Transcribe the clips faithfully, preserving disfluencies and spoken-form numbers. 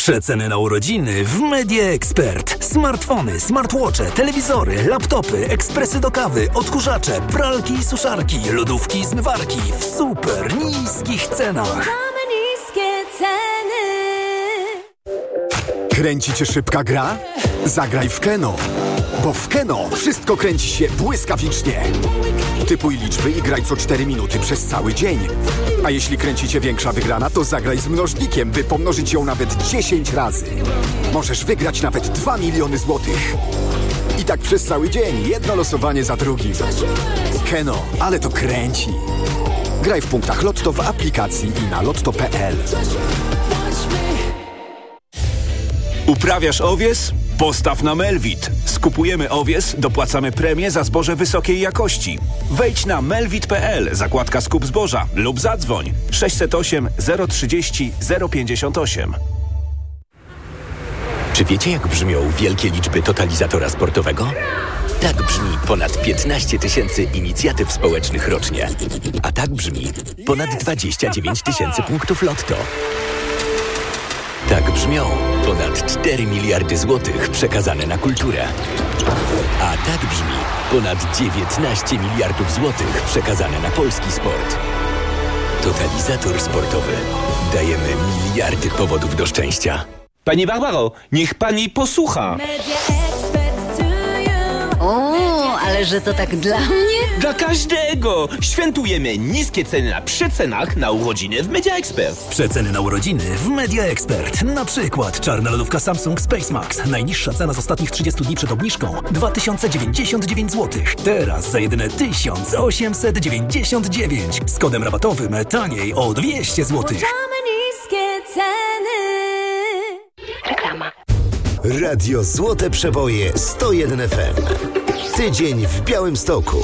Przeceny na urodziny w Media Expert. Smartfony, smartwatche, telewizory, laptopy, ekspresy do kawy, odkurzacze, pralki i suszarki, lodówki i zmywarki w super niskich cenach. Mamy niskie ceny. Kręci cię szybka gra? Zagraj w Keno. Bo w Keno wszystko kręci się błyskawicznie. Typuj liczby i graj co cztery minuty przez cały dzień. A jeśli kręci cię większa wygrana, to zagraj z mnożnikiem, by pomnożyć ją nawet dziesięć razy. Możesz wygrać nawet dwa miliony złotych. I tak przez cały dzień, jedno losowanie za drugim. Keno, ale to kręci. Graj w punktach Lotto w aplikacji i na lotto kropka pe el. Uprawiasz owies? Postaw na Melvit. Skupujemy owies, dopłacamy premię za zboże wysokiej jakości. Wejdź na melvit kropka pe el, zakładka skup zboża lub zadzwoń sześćset osiem zero trzydzieści zero pięćdziesiąt osiem. Czy wiecie, jak brzmią wielkie liczby totalizatora sportowego? Tak brzmi ponad piętnaście tysięcy inicjatyw społecznych rocznie. A tak brzmi ponad dwadzieścia dziewięć tysięcy punktów Lotto. Tak brzmią ponad cztery miliardy złotych przekazane na kulturę. A tak brzmi ponad dziewiętnaście miliardów złotych przekazane na polski sport. Totalizator sportowy. Dajemy miliardy powodów do szczęścia. Pani Barbaro, niech pani posłucha. O, ale że to tak dla mnie? Dla każdego! Świętujemy niskie ceny na przecenach na urodziny w Media Expert. Przeceny na urodziny w Media Expert. Na przykład czarna lodówka Samsung Space Max. Najniższa cena z ostatnich trzydziestu dni przed obniżką dwa tysiące dziewięćdziesiąt dziewięć złotych. Teraz za jedyne tysiąc osiemset dziewięćdziesiąt dziewięć. Z kodem rabatowym taniej o dwieście złotych. Mamy niskie ceny. Reklama. Radio Złote Przeboje sto jeden F M. Tydzień w Białymstoku.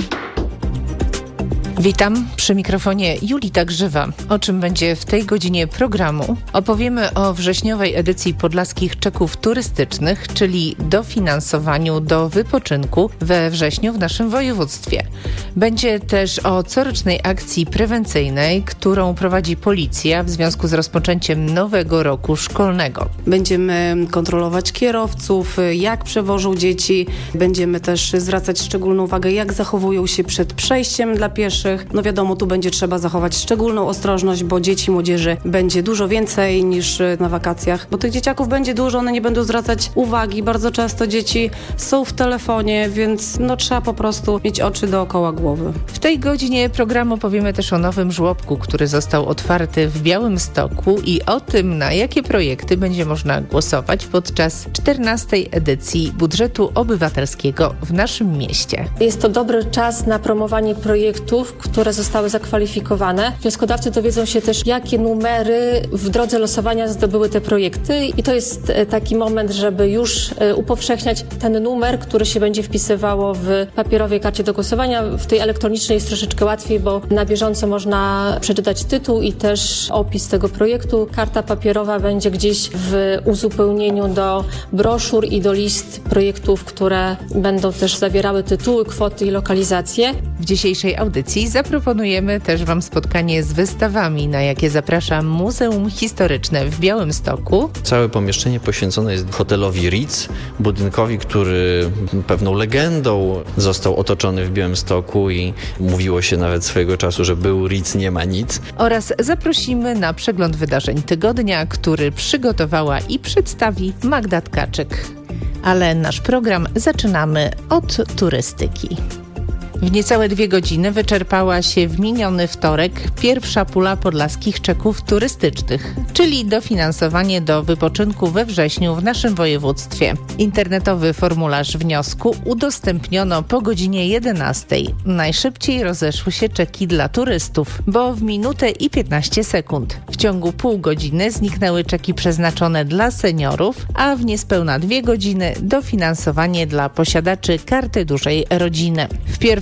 Witam, przy mikrofonie Julita Grzywa. O czym będzie w tej godzinie programu? Opowiemy o wrześniowej edycji Podlaskich Czeków Turystycznych, czyli dofinansowaniu do wypoczynku we wrześniu w naszym województwie. Będzie też o corocznej akcji prewencyjnej, którą prowadzi policja w związku z rozpoczęciem nowego roku szkolnego. Będziemy kontrolować kierowców, jak przewożą dzieci. Będziemy też zwracać szczególną uwagę, jak zachowują się przed przejściem dla pieszych. No wiadomo, tu będzie trzeba zachować szczególną ostrożność, bo dzieci, młodzieży będzie dużo więcej niż na wakacjach, bo tych dzieciaków będzie dużo, one nie będą zwracać uwagi. Bardzo często dzieci są w telefonie, więc no trzeba po prostu mieć oczy dookoła głowy. W tej godzinie programu powiemy też o nowym żłobku, który został otwarty w Białymstoku i o tym, na jakie projekty będzie można głosować podczas czternastej edycji budżetu obywatelskiego w naszym mieście. Jest to dobry czas na promowanie projektów, które zostały zakwalifikowane. Wnioskodawcy dowiedzą się też, jakie numery w drodze losowania zdobyły te projekty i to jest taki moment, żeby już upowszechniać ten numer, który się będzie wpisywało w papierowej karcie do głosowania. W tej elektronicznej jest troszeczkę łatwiej, bo na bieżąco można przeczytać tytuł i też opis tego projektu. Karta papierowa będzie gdzieś w uzupełnieniu do broszur i do list projektów, które będą też zawierały tytuły, kwoty i lokalizacje. W dzisiejszej audycji zaproponujemy też Wam spotkanie z wystawami, na jakie zaprasza Muzeum Historyczne w Białymstoku. Całe pomieszczenie poświęcone jest hotelowi Ritz, budynkowi, który pewną legendą został otoczony w Białymstoku i mówiło się nawet swojego czasu, że był Ritz, nie ma nic. Oraz zaprosimy na przegląd wydarzeń tygodnia, który przygotowała i przedstawi Magda Tkaczyk. Ale nasz program zaczynamy od turystyki. W niecałe dwie godziny wyczerpała się w miniony wtorek pierwsza pula Podlaskich Czeków Turystycznych, czyli dofinansowanie do wypoczynku we wrześniu w naszym województwie. Internetowy formularz wniosku udostępniono po godzinie jedenastej. Najszybciej rozeszły się czeki dla turystów, bo w minutę i piętnaście sekund. W ciągu pół godziny zniknęły czeki przeznaczone dla seniorów, a w niespełna dwie godziny dofinansowanie dla posiadaczy Karty Dużej Rodziny. W pierwszym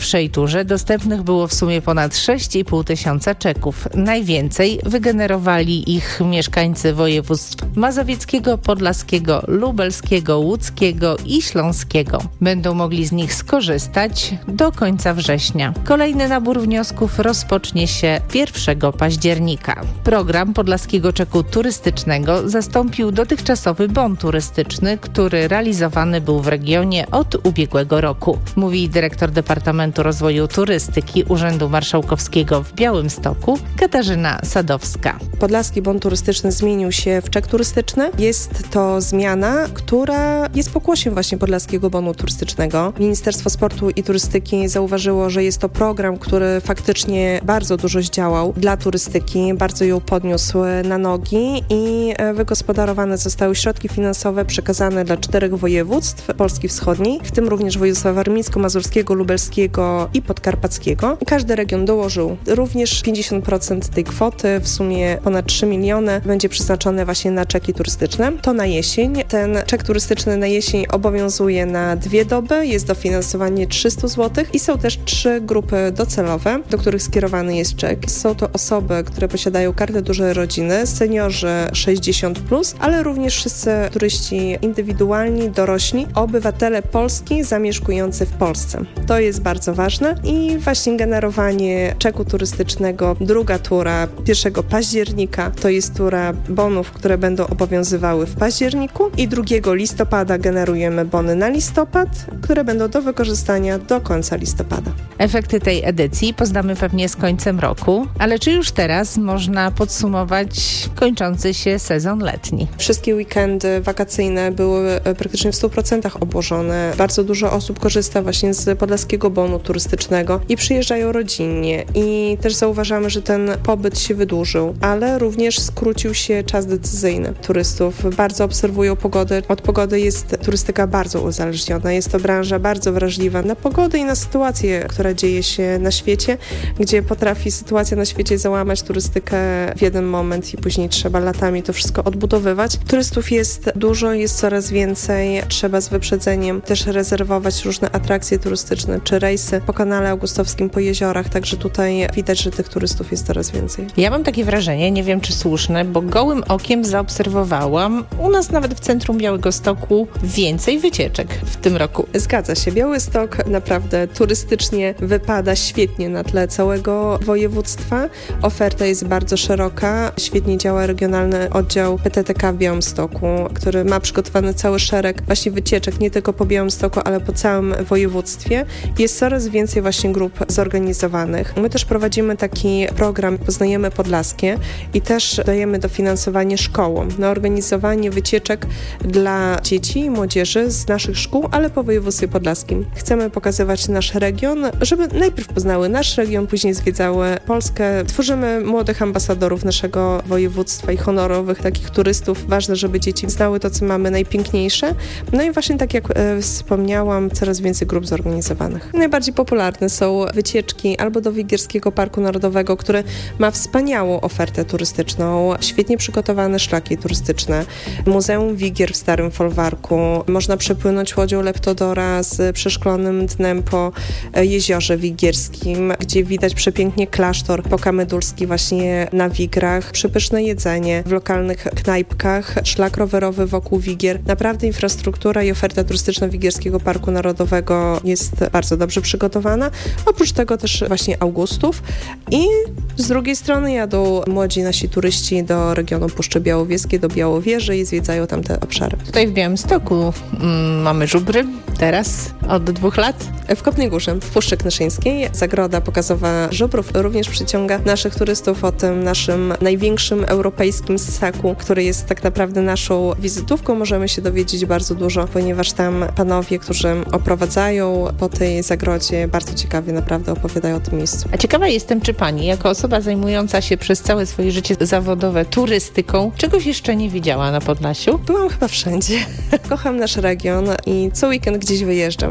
pierwszej turze dostępnych było w sumie ponad sześć i pół tysiąca czeków. Najwięcej wygenerowali ich mieszkańcy województw mazowieckiego, podlaskiego, lubelskiego, łódzkiego i śląskiego. Będą mogli z nich skorzystać do końca września. Kolejny nabór wniosków rozpocznie się pierwszego października. Program Podlaskiego Czeku Turystycznego zastąpił dotychczasowy bon turystyczny, który realizowany był w regionie od ubiegłego roku, mówi dyrektor Departamentu Rozwoju Turystyki Urzędu Marszałkowskiego w Białymstoku Katarzyna Sadowska. Podlaski bon turystyczny zmienił się w czek turystyczny. Jest to zmiana, która jest pokłosiem właśnie Podlaskiego Bonu Turystycznego. Ministerstwo Sportu i Turystyki zauważyło, że jest to program, który faktycznie bardzo dużo zdziałał dla turystyki, bardzo ją podniósł na nogi i wygospodarowane zostały środki finansowe przekazane dla czterech województw Polski Wschodniej, w tym również województwa warmińsko-mazurskiego, lubelskiego i podkarpackiego. Każdy region dołożył również pięćdziesiąt procent tej kwoty, w sumie ponad trzy miliony, będzie przeznaczone właśnie na czeki turystyczne. To na jesień. Ten czek turystyczny na jesień obowiązuje na dwie doby, jest dofinansowanie trzysta złotych i są też trzy grupy docelowe, do których skierowany jest czek. Są to osoby, które posiadają kartę dużej rodziny, seniorzy sześćdziesiąt plus, ale również wszyscy turyści indywidualni, dorośli, obywatele Polski zamieszkujący w Polsce. To jest bardzo ważne i właśnie generowanie czeku turystycznego, druga tura pierwszego października, to jest tura bonów, które będą obowiązywały w październiku i drugiego listopada generujemy bony na listopad, które będą do wykorzystania do końca listopada. Efekty tej edycji poznamy pewnie z końcem roku, ale czy już teraz można podsumować kończący się sezon letni? Wszystkie weekendy wakacyjne były praktycznie w stu procentach obłożone. Bardzo dużo osób korzysta właśnie z Podlaskiego Bonu Turystycznego i przyjeżdżają rodzinnie i też zauważamy, że ten pobyt się wydłużył, ale również skrócił się czas decyzyjny turystów. Bardzo obserwują pogodę. Od pogody jest turystyka bardzo uzależniona. Jest to branża bardzo wrażliwa na pogodę i na sytuację, która dzieje się na świecie, gdzie potrafi sytuacja na świecie załamać turystykę w jeden moment i później trzeba latami to wszystko odbudowywać. Turystów jest dużo, jest coraz więcej. Trzeba z wyprzedzeniem też rezerwować różne atrakcje turystyczne czy rejsy po kanale augustowskim, po jeziorach, także tutaj widać, że tych turystów jest coraz więcej. Ja mam takie wrażenie, nie wiem czy słuszne, bo gołym okiem zaobserwowałam u nas nawet w centrum Białegostoku więcej wycieczek w tym roku. Zgadza się. Białystok naprawdę turystycznie wypada świetnie na tle całego województwa. Oferta jest bardzo szeroka. Świetnie działa regionalny oddział P T T K w Białymstoku, który ma przygotowany cały szereg właśnie wycieczek, nie tylko po Białymstoku, ale po całym województwie. Jest coraz więcej właśnie grup zorganizowanych. My też prowadzimy taki program Poznajemy Podlaskie i też dajemy dofinansowanie szkołom na organizowanie wycieczek dla dzieci i młodzieży z naszych szkół, ale po województwie podlaskim. Chcemy pokazywać nasz region, żeby najpierw poznały nasz region, później zwiedzały Polskę. Tworzymy młodych ambasadorów naszego województwa i honorowych takich turystów. Ważne, żeby dzieci znały to, co mamy najpiękniejsze. No i właśnie tak jak e, wspomniałam, coraz więcej grup zorganizowanych. Najbardziej popularne są wycieczki albo do Wigierskiego Parku Narodowego, który ma wspaniałą ofertę turystyczną, świetnie przygotowane szlaki turystyczne. Muzeum Wigier w Starym Folwarku. Można przepłynąć łodzią Leptodora z przeszklonym dnem po jeziorze wigierskim, gdzie widać przepięknie klasztor pokamydulski właśnie na Wigrach. Przepyszne jedzenie w lokalnych knajpkach, szlak rowerowy wokół Wigier. Naprawdę infrastruktura i oferta turystyczna Wigierskiego Parku Narodowego jest bardzo dobrze przygotowana. Oprócz tego też właśnie Augustów i z drugiej strony jadą młodzi nasi turyści do regionu Puszczy Białowieskiej, do Białowieży i zwiedzają tam te obszary. Tutaj w Białymstoku mm, mamy żubry teraz od dwóch lat. W Kopnej Górze, w Puszczy Knyszyńskiej, zagroda pokazowa żubrów również przyciąga naszych turystów o tym naszym największym europejskim ssaku, który jest tak naprawdę naszą wizytówką. Możemy się dowiedzieć bardzo dużo, ponieważ tam panowie, którzy oprowadzają po tej zagrodzie, bardzo ciekawie naprawdę opowiadają o tym miejscu. A ciekawa jestem, czy pani, jako osoba zajmująca się przez całe swoje życie zawodowe turystyką, czegoś jeszcze nie widziała na Podlasiu? Byłam chyba wszędzie. Kocham nasz region i co weekend gdzieś wyjeżdżam.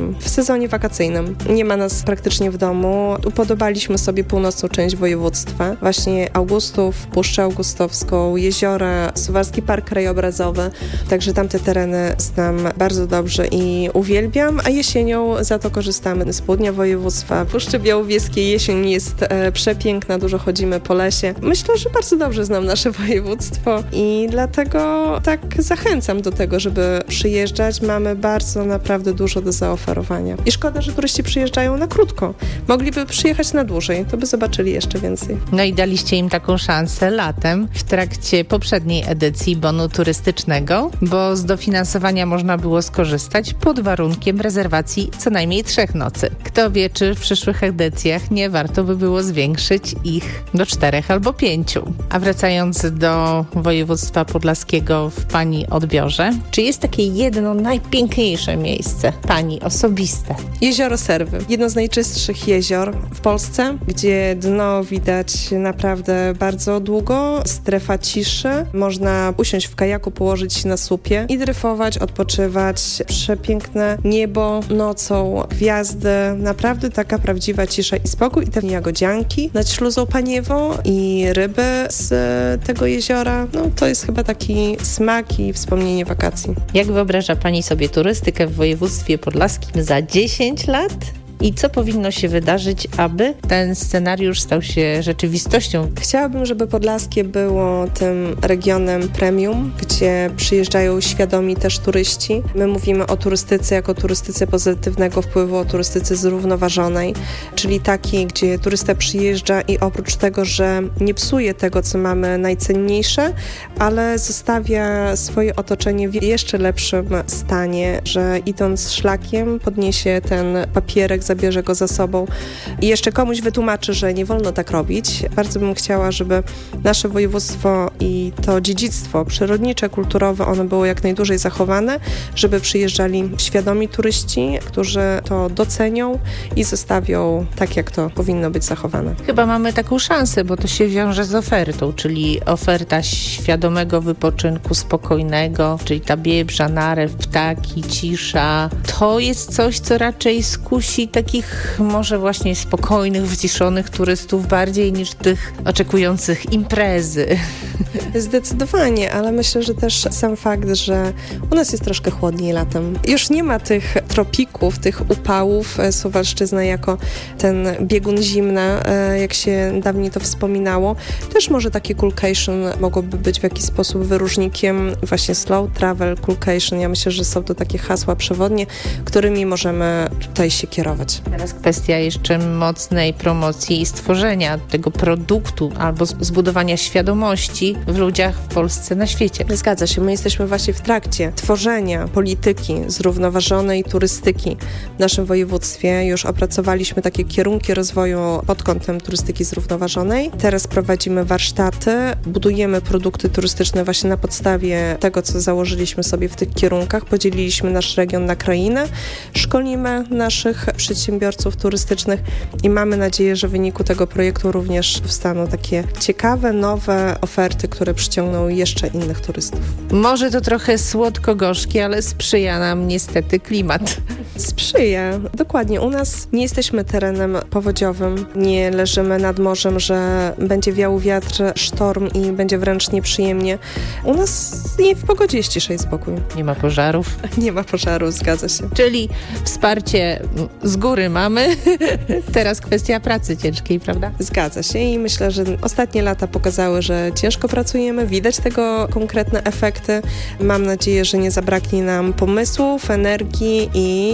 wakacyjnym, w sezonie wakacyjnym. Nie ma nas praktycznie w domu. Upodobaliśmy sobie północną część województwa. Właśnie Augustów, Puszczę Augustowską, jeziora, Suwalski Park Krajobrazowy. Także tamte tereny znam bardzo dobrze i uwielbiam, a jesienią za to korzystamy z południa województwa. Puszczy Białowieskiej jesień jest e, przepiękna, dużo chodzimy po lesie. Myślę, że bardzo dobrze znam nasze województwo i dlatego tak zachęcam do tego, żeby przyjeżdżać. Mamy bardzo naprawdę dużo do zaoferowania. I szkoda, że turyści przyjeżdżają na krótko. Mogliby przyjechać na dłużej, to by zobaczyli jeszcze więcej. No i daliście im taką szansę latem w trakcie poprzedniej edycji bonu turystycznego, bo z dofinansowania można było skorzystać pod warunkiem rezerwacji co najmniej trzech nocy. Kto wie, czy w przyszłych edycjach nie warto by było zwiększyć ich do czterech albo pięciu. A wracając do województwa podlaskiego w Pani odbiorze, czy jest takie jedno najpiękniejsze miejsce Pani osobiste? Jezioro Serwy. Jedno z najczystszych jezior w Polsce, gdzie dno widać naprawdę bardzo długo, strefa ciszy. Można usiąść w kajaku, położyć się na słupie i dryfować, odpoczywać. Przepiękne niebo nocą, gwiazdy. Naprawdę taka prawdziwa cisza i spokój. I te jagodzianki nad śluzą Paniewą i ryby z tego jeziora. No to jest chyba taki smak i wspomnienie wakacji. Jak wyobraża Pani sobie turystykę w województwie podlaskim za dziesięć lat? I co powinno się wydarzyć, aby ten scenariusz stał się rzeczywistością? Chciałabym, żeby Podlaskie było tym regionem premium, gdzie przyjeżdżają świadomi też turyści. My mówimy o turystyce jako turystyce pozytywnego wpływu, o turystyce zrównoważonej, czyli takiej, gdzie turysta przyjeżdża i oprócz tego, że nie psuje tego, co mamy najcenniejsze, ale zostawia swoje otoczenie w jeszcze lepszym stanie, że idąc szlakiem podniesie ten papierek, zabierze go za sobą i jeszcze komuś wytłumaczy, że nie wolno tak robić. Bardzo bym chciała, żeby nasze województwo i to dziedzictwo przyrodnicze, kulturowe, ono było jak najdłużej zachowane, żeby przyjeżdżali świadomi turyści, którzy to docenią i zostawią tak, jak to powinno być zachowane. Chyba mamy taką szansę, bo to się wiąże z ofertą, czyli oferta świadomego wypoczynku, spokojnego, czyli ta biebrza, narew, ptaki, cisza. To jest coś, co raczej skusi takich może właśnie spokojnych, wyciszonych turystów bardziej niż tych oczekujących imprezy. Zdecydowanie, ale myślę, że też sam fakt, że u nas jest troszkę chłodniej latem. Już nie ma tych tropików, tych upałów. Suwalszczyzna jako ten biegun zimna, jak się dawniej to wspominało. Też może taki coolcation mogłoby być w jakiś sposób wyróżnikiem właśnie slow travel, coolcation. Ja myślę, że są to takie hasła przewodnie, którymi możemy tutaj się kierować. Teraz kwestia jeszcze mocnej promocji i stworzenia tego produktu albo zbudowania świadomości w ludziach w Polsce, na świecie. Zgadza się. My jesteśmy właśnie w trakcie tworzenia polityki zrównoważonej turystyki w naszym województwie. Już opracowaliśmy takie kierunki rozwoju pod kątem turystyki zrównoważonej. Teraz prowadzimy warsztaty, budujemy produkty turystyczne właśnie na podstawie tego, co założyliśmy sobie w tych kierunkach. Podzieliliśmy nasz region na krainę, szkolimy naszych przedsiębiorców turystycznych i mamy nadzieję, że w wyniku tego projektu również powstaną takie ciekawe, nowe oferty, które przyciągną jeszcze innych turystów. Może to trochę słodko-gorzkie, ale sprzyja nam niestety klimat. Sprzyja, dokładnie. U nas nie jesteśmy terenem powodziowym, nie leżymy nad morzem, że będzie wiał wiatr, sztorm i będzie wręcz nieprzyjemnie. U nas nie w pogodzie jest cisza i spokój. Nie ma pożarów? Nie ma pożarów, zgadza się. Czyli wsparcie z góry mamy, teraz kwestia pracy ciężkiej, prawda? Zgadza się i myślę, że ostatnie lata pokazały, że ciężko pracujemy, widać tego konkretne efekty. Mam nadzieję, że nie zabraknie nam pomysłów, energii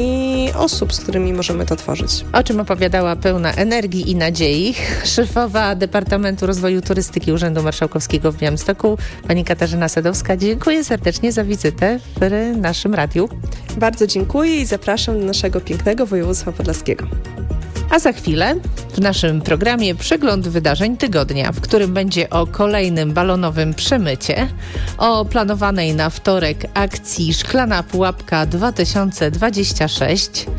i osób, z którymi możemy to tworzyć. O czym opowiadała pełna energii i nadziei szefowa Departamentu Rozwoju Turystyki Urzędu Marszałkowskiego w Białymstoku, pani Katarzyna Sadowska. Dziękuję serdecznie za wizytę w naszym radiu. Bardzo dziękuję i zapraszam do naszego pięknego województwa podlaskiego. A za chwilę w naszym programie przegląd wydarzeń tygodnia, w którym będzie o kolejnym balonowym przemycie, o planowanej na wtorek akcji Szklana Pułapka dwa tysiące dwadzieścia sześć,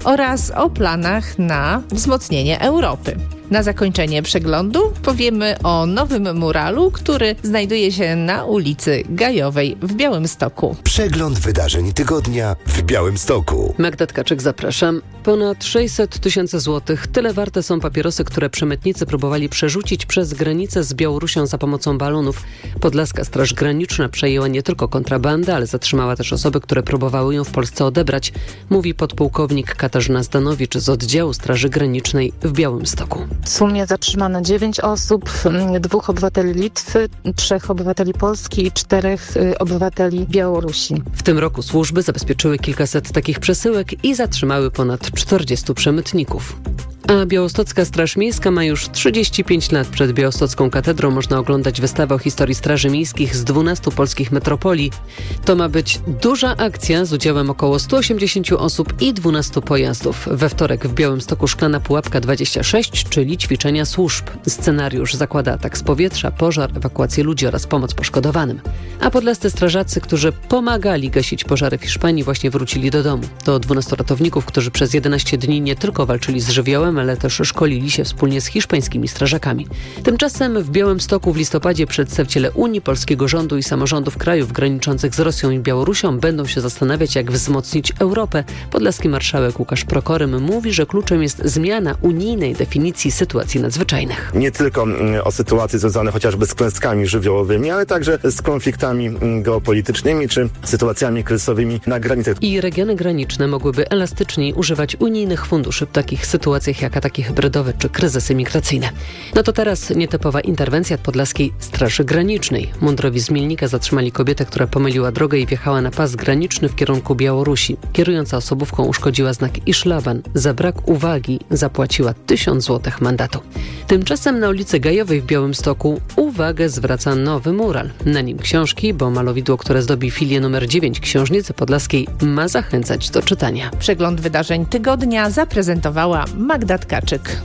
oraz o planach na wzmocnienie Europy. Na zakończenie przeglądu powiemy o nowym muralu, który znajduje się na ulicy Gajowej w Białymstoku. Przegląd wydarzeń tygodnia w Białymstoku. Magda Tkaczyk, zapraszam. Ponad sześćset tysięcy złotych. Tyle warte są papierosy, które przemytnicy próbowali przerzucić przez granicę z Białorusią za pomocą balonów. Podlaska Straż Graniczna przejęła nie tylko kontrabandę, ale zatrzymała też osoby, które próbowały ją w Polsce odebrać, mówi podpułkownik Katarzyna Zdanowicz z oddziału Straży Granicznej w Białymstoku. W sumie zatrzymano dziewięć osób, dwóch obywateli Litwy, trzech obywateli Polski i czterech obywateli Białorusi. W tym roku służby zabezpieczyły kilkaset takich przesyłek i zatrzymały ponad czterdziestu przemytników. A Białostocka Straż Miejska ma już trzydzieści pięć lat. Przed Białostocką Katedrą można oglądać wystawę o historii straży miejskich z dwunastu polskich metropolii. To ma być duża akcja z udziałem około stu osiemdziesięciu osób i dwunastu pojazdów. We wtorek w Białymstoku Szklana Pułapka dwadzieścia sześć, czyli ćwiczenia służb. Scenariusz zakłada atak z powietrza, pożar, ewakuację ludzi oraz pomoc poszkodowanym. A podlascy strażacy, którzy pomagali gasić pożary w Hiszpanii, właśnie wrócili do domu. To dwunastu ratowników, którzy przez jedenaście dni nie tylko walczyli z żywiołem, ale też szkolili się wspólnie z hiszpańskimi strażakami. Tymczasem w Białymstoku w listopadzie przedstawiciele Unii, polskiego rządu i samorządów krajów graniczących z Rosją i Białorusią będą się zastanawiać, jak wzmocnić Europę. Podlaski marszałek Łukasz Prokorym mówi, że kluczem jest zmiana unijnej definicji sytuacji nadzwyczajnych. Nie tylko o sytuacje związane chociażby z klęskami żywiołowymi, ale także z konfliktami geopolitycznymi czy sytuacjami kryzysowymi na granicach. I regiony graniczne mogłyby elastyczniej używać unijnych funduszy w takich sytuacjach jak ataki hybrydowe czy kryzysy migracyjne. No to teraz nietypowa interwencja od Podlaskiej Straży Granicznej. Mundurowi z Mielnika zatrzymali kobietę, która pomyliła drogę i wjechała na pas graniczny w kierunku Białorusi. Kierująca osobówką uszkodziła znak Iszlaban. Za brak uwagi zapłaciła tysiąc złotych mandatu. Tymczasem na ulicy Gajowej w Białymstoku uwagę zwraca nowy mural. Na nim książki, bo malowidło, które zdobi filię numer dziewięć Książnicy Podlaskiej, ma zachęcać do czytania. Przegląd wydarzeń tygodnia zaprezentowała Magda Tkaczyk.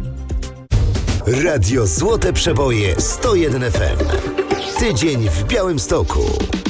Radio Złote Przeboje sto jeden F M. Tydzień w Białymstoku.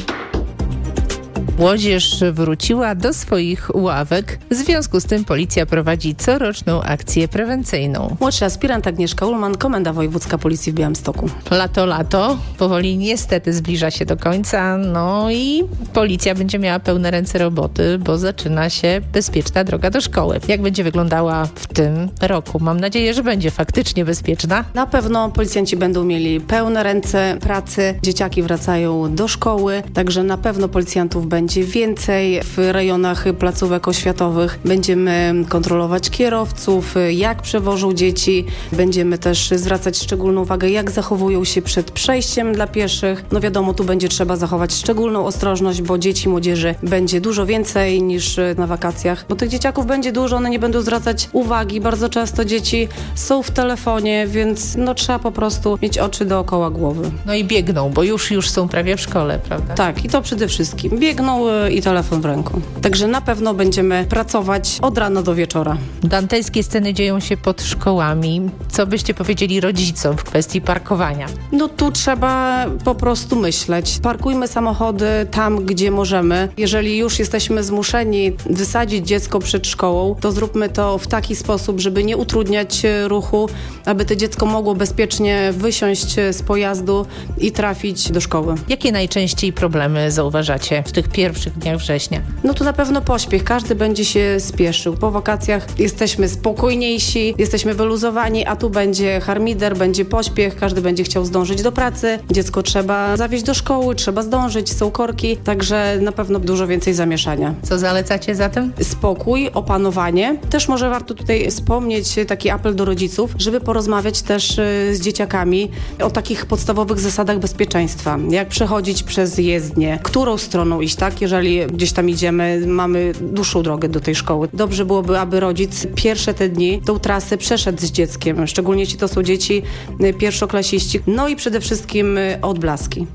Młodzież wróciła do swoich ławek. W związku z tym policja prowadzi coroczną akcję prewencyjną. Młodszy aspirant Agnieszka Ulman, Komenda Wojewódzka Policji w Białymstoku. Lato, lato. Powoli niestety zbliża się do końca. No i policja będzie miała pełne ręce roboty, bo zaczyna się bezpieczna droga do szkoły. Jak będzie wyglądała w tym roku? Mam nadzieję, że będzie faktycznie bezpieczna. Na pewno policjanci będą mieli pełne ręce pracy. Dzieciaki wracają do szkoły, także na pewno policjantów będzie będzie więcej w rejonach placówek oświatowych. Będziemy kontrolować kierowców, jak przewożą dzieci. Będziemy też zwracać szczególną uwagę, jak zachowują się przed przejściem dla pieszych. No wiadomo, tu będzie trzeba zachować szczególną ostrożność, bo dzieci, młodzieży będzie dużo więcej niż na wakacjach. Bo tych dzieciaków będzie dużo, one nie będą zwracać uwagi. Bardzo często dzieci są w telefonie, więc no trzeba po prostu mieć oczy dookoła głowy. No i biegną, bo już, już są prawie w szkole, prawda? Tak, i to przede wszystkim. Biegną i telefon w ręku. Także na pewno będziemy pracować od rana do wieczora. Dantejskie sceny dzieją się pod szkołami. Co byście powiedzieli rodzicom w kwestii parkowania? No tu trzeba po prostu myśleć. Parkujmy samochody tam, gdzie możemy. Jeżeli już jesteśmy zmuszeni wysadzić dziecko przed szkołą, to zróbmy to w taki sposób, żeby nie utrudniać ruchu, aby to dziecko mogło bezpiecznie wysiąść z pojazdu i trafić do szkoły. Jakie najczęściej problemy zauważacie w tych pierwszych dniach września? No to na pewno pośpiech. Każdy będzie się spieszył. Po wakacjach jesteśmy spokojniejsi, jesteśmy wyluzowani, a tu będzie harmider, będzie pośpiech, każdy będzie chciał zdążyć do pracy. Dziecko trzeba zawieźć do szkoły, trzeba zdążyć, są korki, także na pewno dużo więcej zamieszania. Co zalecacie zatem? Spokój, opanowanie. Też może warto tutaj wspomnieć taki apel do rodziców, żeby porozmawiać też z dzieciakami o takich podstawowych zasadach bezpieczeństwa. Jak przechodzić przez jezdnię, którą stroną iść, tak? Jeżeli gdzieś tam idziemy, mamy dłuższą drogę do tej szkoły. Dobrze byłoby, aby rodzic pierwsze te dni tą trasę przeszedł z dzieckiem, szczególnie jeśli to są dzieci pierwszoklasiści. No i przede wszystkim odblaski.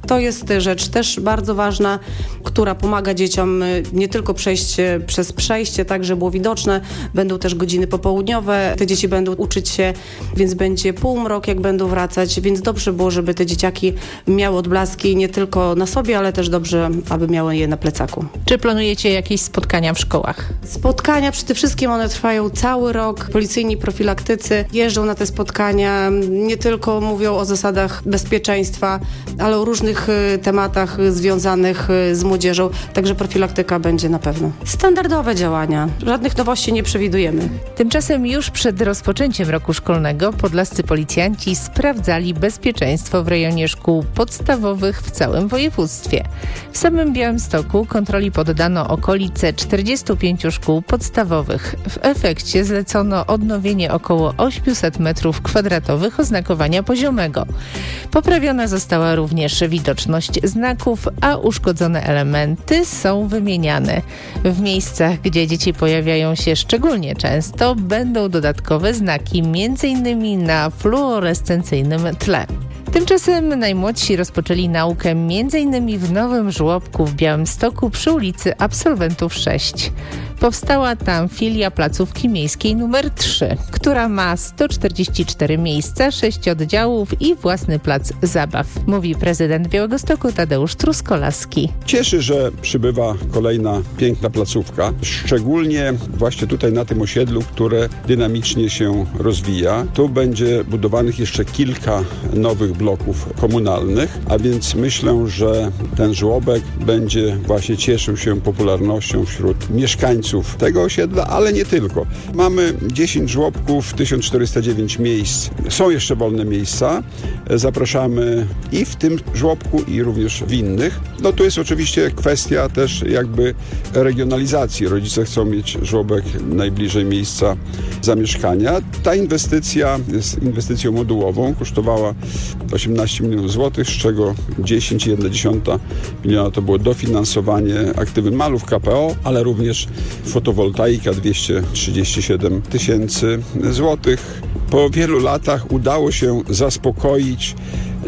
To jest rzecz też bardzo ważna, która pomaga dzieciom nie tylko przejść przez przejście, tak, żeby było widoczne. Będą też godziny popołudniowe, te dzieci będą uczyć się, więc będzie półmrok, jak będą wracać, więc dobrze było, żeby te dzieciaki miały odblaski nie tylko na sobie, ale też dobrze, aby miały je na plecaku. Czy planujecie jakieś spotkania w szkołach? Spotkania przede wszystkim one trwają cały rok. Policyjni profilaktycy jeżdżą na te spotkania, nie tylko mówią o zasadach bezpieczeństwa, ale o różnych tematach związanych z młodzieżą, także profilaktyka będzie na pewno. Standardowe działania, żadnych nowości nie przewidujemy. Tymczasem już przed rozpoczęciem roku szkolnego podlascy policjanci sprawdzali bezpieczeństwo w rejonie szkół podstawowych w całym województwie. W samym Białymstoku kontroli poddano okolice czterdziestu pięciu szkół podstawowych. W efekcie zlecono odnowienie około ośmiuset metrów kwadratowych oznakowania poziomego. Poprawiona została również widoczność znaków, a uszkodzone elementy są wymieniane. W miejscach, gdzie dzieci pojawiają się szczególnie często, będą dodatkowe znaki, między innymi na fluorescencyjnym tle. Tymczasem najmłodsi rozpoczęli naukę m.in. w Nowym Żłobku w Białymstoku przy ulicy Absolwentów sześć. Powstała tam filia placówki miejskiej nr trzy, która ma sto czterdzieści cztery miejsca, sześć oddziałów i własny plac zabaw, mówi prezydent Białegostoku Tadeusz Truskolaski. Cieszy, że przybywa kolejna piękna placówka, szczególnie właśnie tutaj na tym osiedlu, które dynamicznie się rozwija. Tu będzie budowanych jeszcze kilka nowych bloków komunalnych, a więc myślę, że ten żłobek będzie właśnie cieszył się popularnością wśród mieszkańców tego osiedla, ale nie tylko. Mamy dziesięć żłobków, tysiąc czterysta dziewięć miejsc. Są jeszcze wolne miejsca. Zapraszamy i w tym żłobku, i również w innych. No tu jest oczywiście kwestia też jakby regionalizacji. Rodzice chcą mieć żłobek najbliżej miejsca zamieszkania. Ta inwestycja jest inwestycją modułową. Kosztowała osiemnaście milionów złotych, z czego dziesięć przecinek jedna miliona to było dofinansowanie aktywy malów K P O, ale również fotowoltaika dwieście trzydzieści siedem tysięcy złotych. Po wielu latach udało się zaspokoić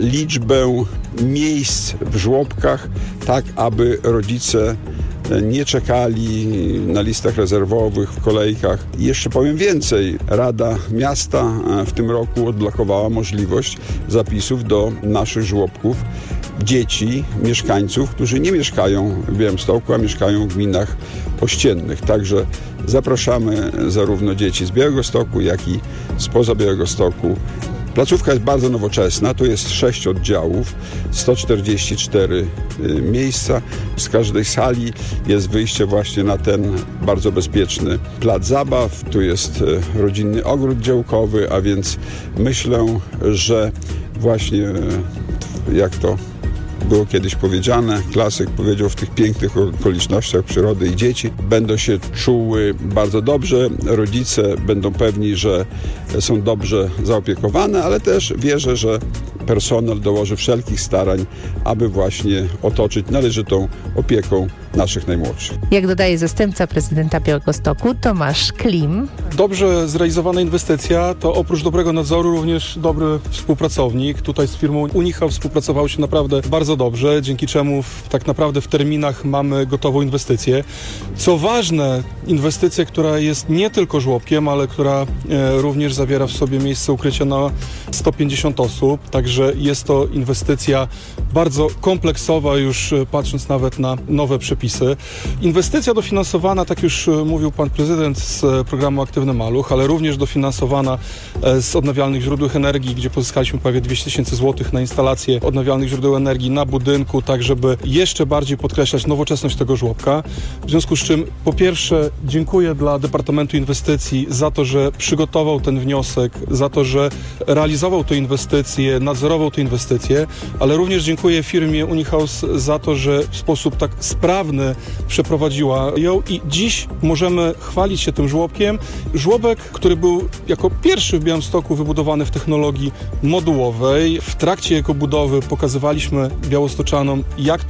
liczbę miejsc w żłobkach, tak aby rodzice nie czekali na listach rezerwowych, w kolejkach. I jeszcze powiem więcej. Rada Miasta w tym roku odblokowała możliwość zapisów do naszych żłobków dzieci, mieszkańców, którzy nie mieszkają w Białymstoku, a mieszkają w gminach ościennych. Także zapraszamy zarówno dzieci z Białegostoku, jak i spoza Białegostoku. Placówka jest bardzo nowoczesna, tu jest sześć oddziałów, sto czterdzieści cztery miejsca. Z każdej sali jest wyjście właśnie na ten bardzo bezpieczny plac zabaw. Tu jest rodzinny ogród działkowy, a więc myślę, że właśnie jak to było kiedyś powiedziane, klasyk powiedział, w tych pięknych okolicznościach przyrody i dzieci będą się czuły bardzo dobrze, rodzice będą pewni, że są dobrze zaopiekowane, ale też wierzę, że personel dołoży wszelkich starań, aby właśnie otoczyć należytą opieką naszych najmłodszych. Jak dodaje zastępca prezydenta Białegostoku Tomasz Klim. Dobrze zrealizowana inwestycja to oprócz dobrego nadzoru również dobry współpracownik. Tutaj z firmą Unichał współpracowało się naprawdę bardzo dobrze, dzięki czemu w, tak naprawdę w terminach mamy gotową inwestycję. Co ważne, inwestycja, która jest nie tylko żłobkiem, ale która e, również zawiera w sobie miejsce ukrycia na sto pięćdziesiąt osób, także jest to inwestycja bardzo kompleksowa, już patrząc nawet na nowe przepisy. Inwestycja dofinansowana, tak już mówił pan prezydent, z programu Aktywny Maluch, ale również dofinansowana z odnawialnych źródeł energii, gdzie pozyskaliśmy prawie dwieście tysięcy złotych na instalację odnawialnych źródeł energii na budynku, tak żeby jeszcze bardziej podkreślać nowoczesność tego żłobka. W związku z czym po pierwsze dziękuję dla Departamentu Inwestycji za to, że przygotował ten wniosek, za to, że realizował tę inwestycję, nadzorował tę inwestycję, ale również dziękuję firmie Unihouse za to, że w sposób tak sprawny przeprowadziła ją i dziś możemy chwalić się tym żłobkiem. Żłobek, który był jako pierwszy w Białymstoku wybudowany w technologii modułowej. W trakcie jego budowy pokazywaliśmy białostoczanom, jak to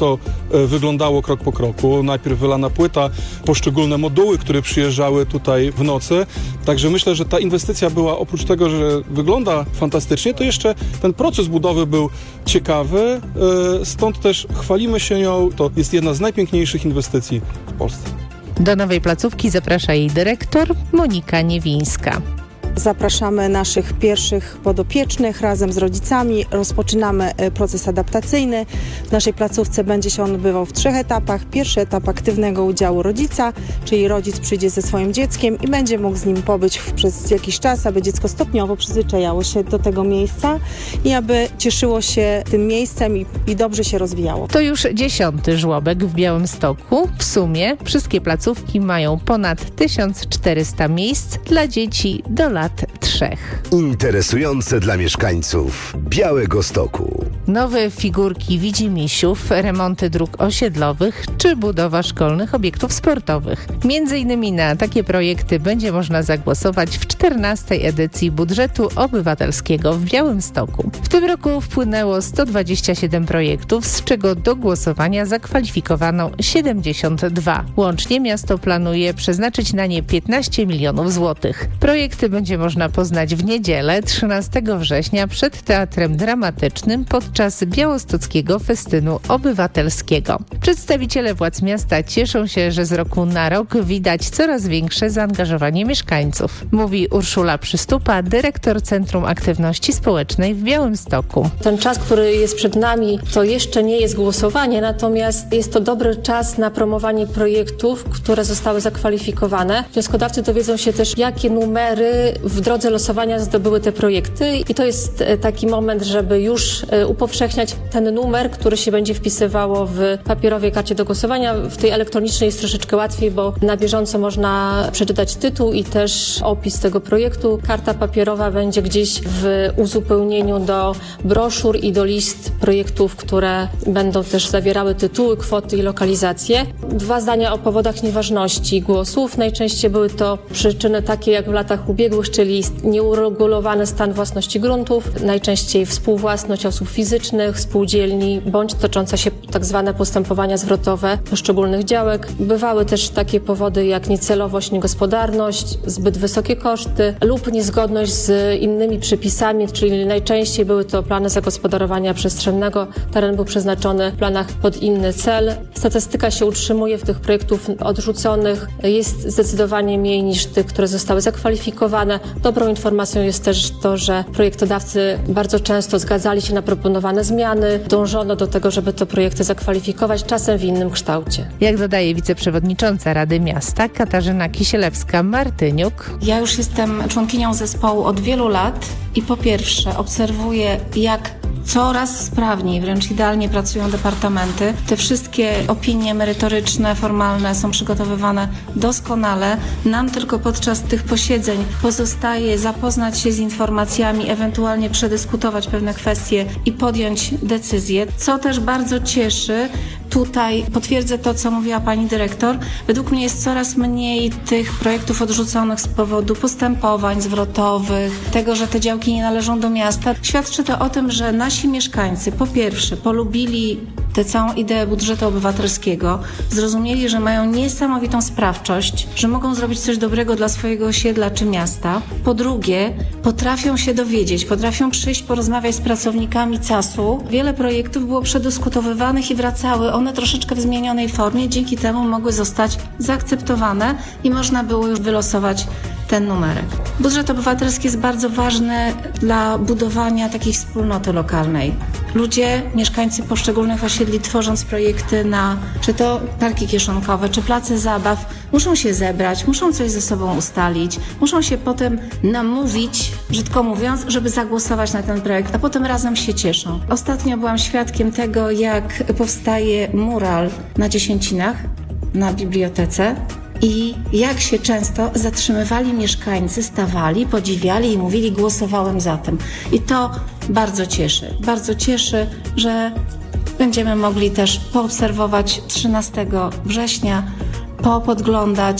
wyglądało krok po kroku. Najpierw wylana płyta, poszczególne moduły, które przyjeżdżały tutaj w nocy. Także myślę, że ta inwestycja była, oprócz tego, że wygląda fantastycznie, to jeszcze ten proces budowy był ciekawy. Stąd też chwalimy się nią. To jest jedna z najpiękniejszych inwestycji w Polsce. Do nowej placówki zaprasza jej dyrektor Monika Niewińska. Zapraszamy naszych pierwszych podopiecznych razem z rodzicami. Rozpoczynamy proces adaptacyjny. W naszej placówce będzie się on odbywał w trzech etapach. Pierwszy etap aktywnego udziału rodzica, czyli rodzic przyjdzie ze swoim dzieckiem i będzie mógł z nim pobyć przez jakiś czas, aby dziecko stopniowo przyzwyczajało się do tego miejsca i aby cieszyło się tym miejscem i, i dobrze się rozwijało. To już dziesiąty żłobek w Białymstoku. W sumie wszystkie placówki mają ponad tysiąc czterysta miejsc dla dzieci do lat trzech. Interesujące dla mieszkańców Białegostoku. Nowe figurki widzimisiów, remonty dróg osiedlowych czy budowa szkolnych obiektów sportowych. Między innymi na takie projekty będzie można zagłosować w czternastej edycji budżetu obywatelskiego w Białymstoku. W tym roku wpłynęło sto dwadzieścia siedem projektów, z czego do głosowania zakwalifikowano siedemdziesiąt dwa. Łącznie miasto planuje przeznaczyć na nie piętnaście milionów złotych. Projekty będzie można poznać w niedzielę, trzynastego września, przed Teatrem Dramatycznym podczas Białostockiego Festynu Obywatelskiego. Przedstawiciele władz miasta cieszą się, że z roku na rok widać coraz większe zaangażowanie mieszkańców. Mówi Urszula Przystupa, dyrektor Centrum Aktywności Społecznej w Białymstoku. Ten czas, który jest przed nami, to jeszcze nie jest głosowanie, natomiast jest to dobry czas na promowanie projektów, które zostały zakwalifikowane. Wnioskodawcy dowiedzą się też, jakie numery w drodze losowania zdobyły te projekty i to jest taki moment, żeby już upowszechniać ten numer, który się będzie wpisywało w papierowej karcie do głosowania. W tej elektronicznej jest troszeczkę łatwiej, bo na bieżąco można przeczytać tytuł i też opis tego projektu. Karta papierowa będzie gdzieś w uzupełnieniu do broszur i do list projektów, które będą też zawierały tytuły, kwoty i lokalizacje. Dwa zdania o powodach nieważności głosów. Najczęściej były to przyczyny takie jak w latach ubiegłych, czyli nieuregulowany stan własności gruntów, najczęściej współwłasność osób fizycznych, spółdzielni, bądź toczące się tak zwane postępowania zwrotowe poszczególnych działek. Bywały też takie powody jak niecelowość, niegospodarność, zbyt wysokie koszty lub niezgodność z innymi przepisami, czyli najczęściej były to plany zagospodarowania przestrzennego. Teren był przeznaczony w planach pod inny cel. Statystyka się utrzymuje w tych projektów odrzuconych. Jest zdecydowanie mniej niż tych, które zostały zakwalifikowane. Dobrą informacją jest też to, że projektodawcy bardzo często zgadzali się na proponowane zmiany. Dążono do tego, żeby te projekty zakwalifikować, czasem w innym kształcie. Jak dodaje wiceprzewodnicząca Rady Miasta Katarzyna Kisielewska-Martyniuk. Ja już jestem członkinią zespołu od wielu lat i po pierwsze obserwuję, jak coraz sprawniej, wręcz idealnie pracują departamenty. Te wszystkie opinie merytoryczne, formalne są przygotowywane doskonale. Nam tylko podczas tych posiedzeń pozostaje zapoznać się z informacjami, ewentualnie przedyskutować pewne kwestie i podjąć decyzję, co też bardzo cieszy. Tutaj potwierdzę to, co mówiła pani dyrektor. Według mnie jest coraz mniej tych projektów odrzuconych z powodu postępowań zwrotowych, tego, że te działki nie należą do miasta. Świadczy to o tym, że nasi mieszkańcy po pierwsze polubili tę całą ideę budżetu obywatelskiego, zrozumieli, że mają niesamowitą sprawczość, że mogą zrobić coś dobrego dla swojego osiedla czy miasta. Po drugie, potrafią się dowiedzieć, potrafią przyjść, porozmawiać z pracownikami C A S-u. Wiele projektów było przedyskutowywanych i wracały one troszeczkę w zmienionej formie, dzięki temu mogły zostać zaakceptowane i można było już wylosować ten numerek. Budżet obywatelski jest bardzo ważny dla budowania takiej wspólnoty lokalnej. Ludzie, mieszkańcy poszczególnych osiedli, tworząc projekty na czy to parki kieszonkowe, czy place zabaw, muszą się zebrać, muszą coś ze sobą ustalić, muszą się potem namówić, brzydko mówiąc, żeby zagłosować na ten projekt, a potem razem się cieszą. Ostatnio byłam świadkiem tego, jak powstaje mural na Dziesięcinach, na bibliotece, i jak się często zatrzymywali mieszkańcy, stawali, podziwiali i mówili: głosowałem za tym. I to bardzo cieszy. Bardzo cieszy, że będziemy mogli też poobserwować trzynastego września, popodglądać,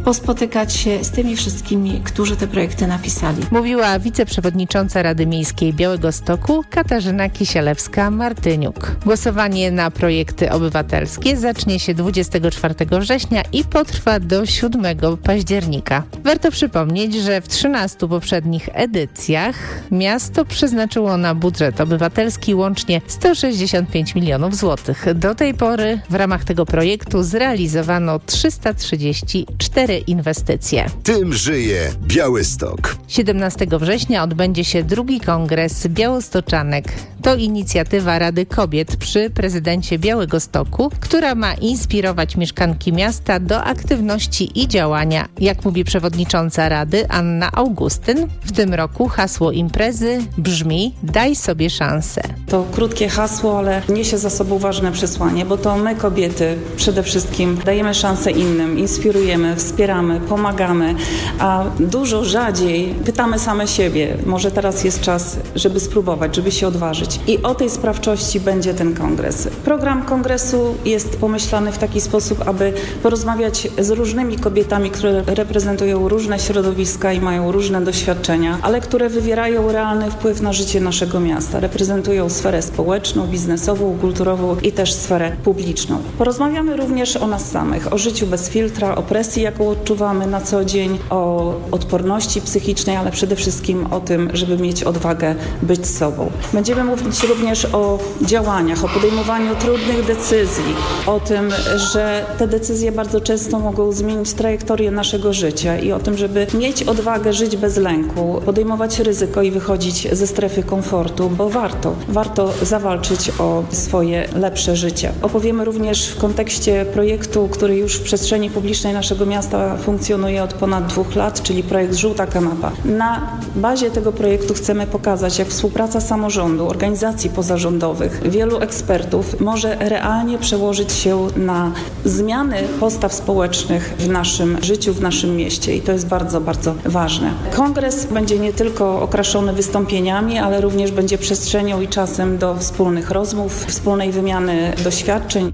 pospotykać się z tymi wszystkimi, którzy te projekty napisali. Mówiła wiceprzewodnicząca Rady Miejskiej Białegostoku Katarzyna Kisielewska-Martyniuk. Głosowanie na projekty obywatelskie zacznie się dwudziestego czwartego września i potrwa do siódmego października. Warto przypomnieć, że w trzynastu poprzednich edycjach miasto przeznaczyło na budżet obywatelski łącznie sto sześćdziesiąt pięć milionów złotych. Do tej pory w ramach tego projektu zrealizowano trzysta trzydzieści cztery inwestycje. Tym żyje Białystok. siedemnastego września odbędzie się drugi kongres Białostoczanek. To inicjatywa Rady Kobiet przy prezydencie Białegostoku, która ma inspirować mieszkanki miasta do aktywności i działania. Jak mówi przewodnicząca Rady Anna Augustyn, w tym roku hasło imprezy brzmi: daj sobie szansę. To krótkie hasło, ale niesie za sobą ważne przesłanie, bo to my, kobiety, przede wszystkim dajemy szansę innym, inspirujemy, wspieramy, pomagamy, a dużo rzadziej pytamy same siebie. Może teraz jest czas, żeby spróbować, żeby się odważyć. I o tej sprawczości będzie ten kongres. Program kongresu jest pomyślany w taki sposób, aby porozmawiać z różnymi kobietami, które reprezentują różne środowiska i mają różne doświadczenia, ale które wywierają realny wpływ na życie naszego miasta. Reprezentują sferę społeczną, biznesową, kulturową i też sferę publiczną. Porozmawiamy również o nas samych, o życiu bez filtra, o presji, jaką odczuwamy na co dzień, o odporności psychicznej, ale przede wszystkim o tym, żeby mieć odwagę być sobą. Będziemy mówić również o działaniach, o podejmowaniu trudnych decyzji, o tym, że te decyzje bardzo często mogą zmienić trajektorię naszego życia i o tym, żeby mieć odwagę żyć bez lęku, podejmować ryzyko i wychodzić ze strefy komfortu, bo warto, warto zawalczyć o swoje lepsze życie. Opowiemy również w kontekście projektu, który już w przestrzeni publicznej naszego miasta funkcjonuje od ponad dwóch lat, czyli projekt Żółta Kanapa. Na bazie tego projektu chcemy pokazać, jak współpraca samorządu, organizacji pozarządowych, wielu ekspertów może realnie przełożyć się na zmiany postaw społecznych w naszym życiu, w naszym mieście i to jest bardzo, bardzo ważne. Kongres będzie nie tylko okraszony wystąpieniami, ale również będzie przestrzenią i czasem do wspólnych rozmów, wspólnej wymiany doświadczeń.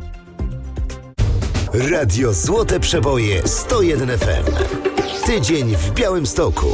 Radio Złote Przeboje sto jeden F M. Tydzień w Białymstoku.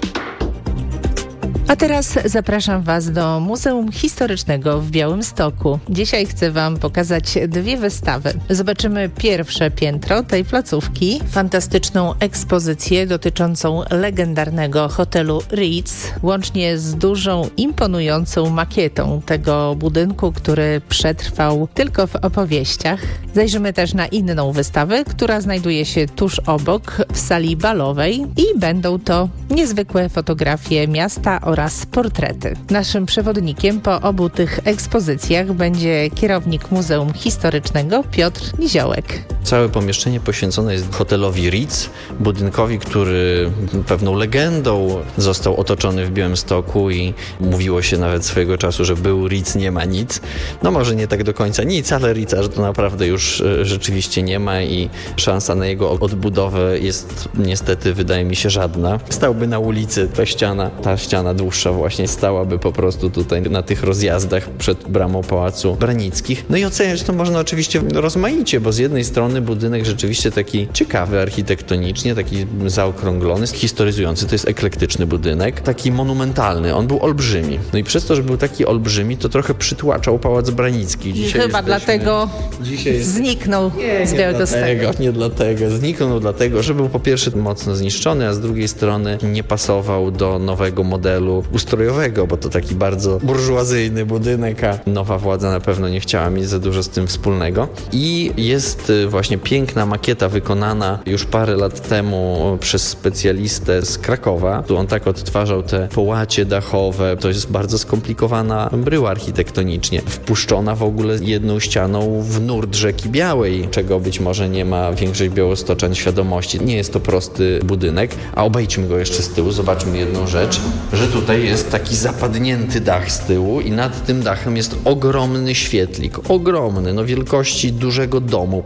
A teraz zapraszam Was do Muzeum Historycznego w Białymstoku. Dzisiaj chcę Wam pokazać dwie wystawy. Zobaczymy pierwsze piętro tej placówki, fantastyczną ekspozycję dotyczącą legendarnego hotelu Ritz, łącznie z dużą, imponującą makietą tego budynku, który przetrwał tylko w opowieściach. Zajrzymy też na inną wystawę, która znajduje się tuż obok, w sali balowej i będą to niezwykłe fotografie miasta oraz portrety. Naszym przewodnikiem po obu tych ekspozycjach będzie kierownik Muzeum Historycznego Piotr Niziołek. Całe pomieszczenie poświęcone jest hotelowi Ritz, budynkowi, który pewną legendą został otoczony w Białymstoku i mówiło się nawet swojego czasu, że był Ritz, nie ma nic. No może nie tak do końca nic, ale Ritza to naprawdę już rzeczywiście nie ma i szansa na jego odbudowę jest niestety, wydaje mi się, żadna. Stałby na ulicy ta ściana, ta ściana dłuższa właśnie stałaby po prostu tutaj na tych rozjazdach przed bramą Pałacu Branickich. No i oceniać to można oczywiście rozmaicie, bo z jednej strony budynek rzeczywiście taki ciekawy architektonicznie, taki zaokrąglony, historyzujący, to jest eklektyczny budynek, taki monumentalny, on był olbrzymi. No i przez to, że był taki olbrzymi, to trochę przytłaczał Pałac Branicki. Dzisiaj Chyba jesteśmy... dlatego Dzisiaj jest... zniknął nie, z nie Białegostoku. Dlatego, nie dlatego. Zniknął dlatego, że był po pierwsze mocno zniszczony, a z drugiej strony nie pasował do nowego modelu ustrojowego, bo to taki bardzo burżuazyjny budynek, a nowa władza na pewno nie chciała mieć za dużo z tym wspólnego. I jest właśnie piękna makieta wykonana już parę lat temu przez specjalistę z Krakowa. Tu on tak odtwarzał te połacie dachowe. To jest bardzo skomplikowana bryła architektonicznie. Wpuszczona w ogóle jedną ścianą w nurt rzeki Białej, czego być może nie ma większość białostoczan świadomości. Nie jest to prosty budynek, a obejdźmy go jeszcze z tyłu. Zobaczmy jedną rzecz, że tutaj jest taki zapadnięty dach z tyłu i nad tym dachem jest ogromny świetlik. Ogromny, no wielkości dużego domu po prostu.